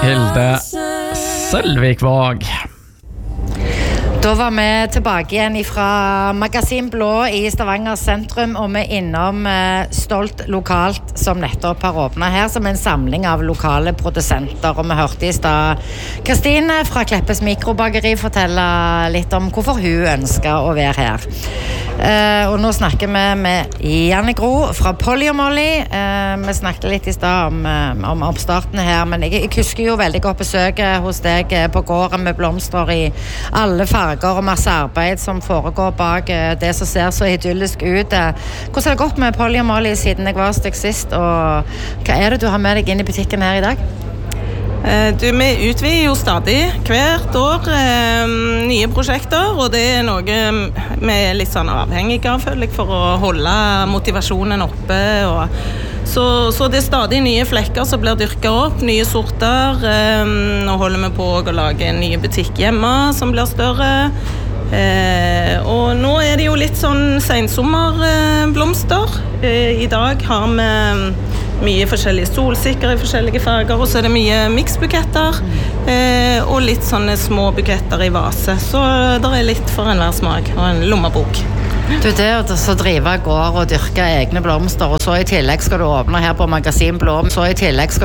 Hilde Sølvikvåg. Da var vi tilbake igjen fra Magasin Blå i Stavanger sentrum, og vi innom Stolt Lokalt, som nettopp har åpnet her, som en samling av lokale produsenter. Og vi hørte i sted Kristine fra Kleppes Mikrobakeri fortelle litt om hvorfor hun ønsker å være her. Og nå snakker vi med Janne Gro fra Polly og Molly. Vi snakket litt i sted om oppstarten her, men jeg husker jo veldig godt besøket hos deg på gården med blomster i alle farger og masse arbeid som foregår bak det som ser så idyllisk ut. Hvordan har det gått med Polly og Molly siden jeg var hos deg sist, og hva er det du har med deg inn i butikken her i dag? Vi utvider jo stadig hvert år nye prosjekter, og det er noe vi er litt sånn avhengige av, føler jeg, for å holde motivasjonen oppe. Så det er stadig nye flekker som blir dyrket opp, nye sorter. Nå holder vi på å lage en ny butikk hjemme som blir større. Og nå er det jo litt sånn sensommerblomster. I dag har vi mye forskjellige solsikker i forskjellige farger, og så er det mye miksbuketter og litt sånne små buketter i vase. Så det er litt for enhver smak og en lommebok. Du, det å drive gård og dyrke egne blomster, og så i tillegg skal du åpne her på Magasin Blå.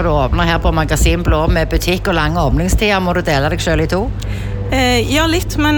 Med butikk og lange åpningstider. Må du dele deg selv i to? Ja, litt, men